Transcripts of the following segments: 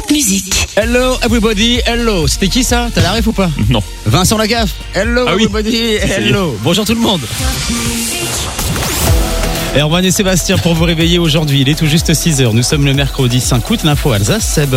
Musique. Hello everybody, hello. C'était qui ça? T'as la ref ou pas? Non. Vincent Lagaffe. Hello everybody, hello. Bonjour tout le monde. Erwan et Sébastien pour vous réveiller aujourd'hui. Il est tout juste 6h. Nous sommes le mercredi 5 août. L'info Alsace, Seb.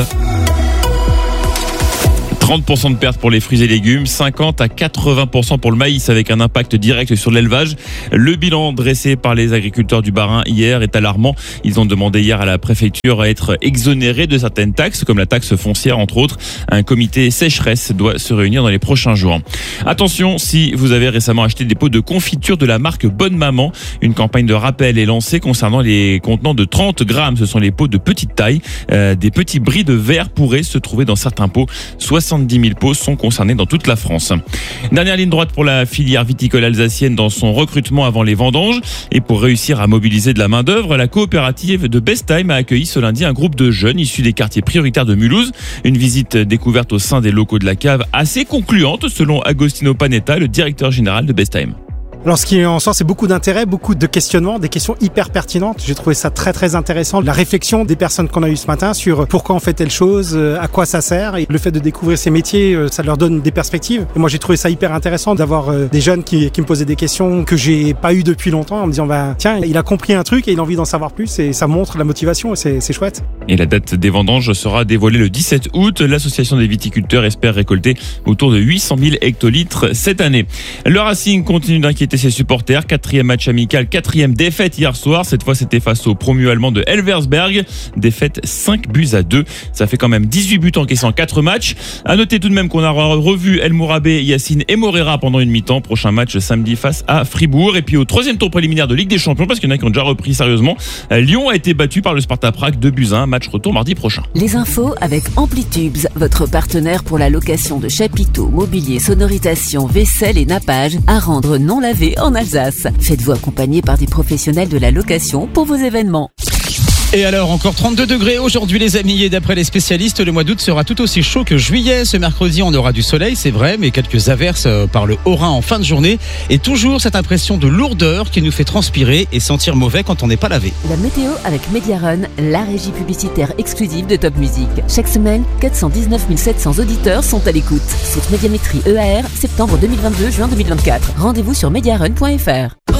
30% de perte pour les fruits et légumes, 50 à 80% pour le maïs avec un impact direct sur l'élevage. Le bilan dressé par les agriculteurs du Bas-Rhin hier est alarmant. Ils ont demandé hier à la préfecture à être exonérés de certaines taxes, comme la taxe foncière entre autres. Un comité sécheresse doit se réunir dans les prochains jours. Attention, si vous avez récemment acheté des pots de confiture de la marque Bonne Maman, une campagne de rappel est lancée concernant les contenants de 30 grammes. Ce sont les pots de petite taille. Des petits bris de verre pourraient se trouver dans certains pots. 70 000 pots sont concernés dans toute la France. Dernière ligne droite pour la filière viticole alsacienne dans son recrutement avant les vendanges. Et pour réussir à mobiliser de la main-d'œuvre, la coopérative de Bestheim a accueilli ce lundi un groupe de jeunes issus des quartiers prioritaires de Mulhouse. Une visite découverte au sein des locaux de la cave assez concluante selon Agostino Panetta, le directeur général de Bestheim. Alors ce qui en sort, c'est beaucoup d'intérêt, beaucoup de questionnements, des questions hyper pertinentes. J'ai trouvé ça très très intéressant. La réflexion des personnes qu'on a eues ce matin sur pourquoi on fait telle chose, à quoi ça sert. Et le fait de découvrir ces métiers, ça leur donne des perspectives. Et moi j'ai trouvé ça hyper intéressant d'avoir des jeunes qui me posaient des questions que j'ai pas eues depuis longtemps en me disant tiens, il a compris un truc et il a envie d'en savoir plus et ça montre la motivation et c'est chouette. Et la date des vendanges sera dévoilée le 17 août. L'association des viticulteurs espère récolter autour de 800 000 hectolitres cette année. Le Racing continue d'inquiéter ses supporters. 4e match amical, 4e défaite hier soir. Cette fois, c'était face au promu allemand de Elversberg. Défaite 5-2. Ça fait quand même 18 buts encaissés en 4 matchs. À noter tout de même qu'on a revu El Mourabé, Yacine et Morera pendant une mi-temps. Prochain match samedi face à Fribourg. Et puis au 3e tour préliminaire de Ligue des Champions, parce qu'il y en a qui ont déjà repris sérieusement, Lyon a été battu par le Sparta Prague 2-1. Match retour mardi prochain. Les infos avec Amplitubes, votre partenaire pour la location de chapiteaux, mobilier, sonorisation, vaisselle et nappage à rendre non lavé en Alsace. Faites-vous accompagner par des professionnels de la location pour vos événements. Et alors, encore 32 degrés aujourd'hui les amis, et d'après les spécialistes, le mois d'août sera tout aussi chaud que juillet. Ce mercredi, on aura du soleil, c'est vrai, mais quelques averses par le Haut-Rhin en fin de journée. Et toujours cette impression de lourdeur qui nous fait transpirer et sentir mauvais quand on n'est pas lavé. La météo avec Mediarun, la régie publicitaire exclusive de Top Music. Chaque semaine, 419 700 auditeurs sont à l'écoute. Cette médiamétrie EAR, septembre 2022, juin 2024. Rendez-vous sur mediarun.fr.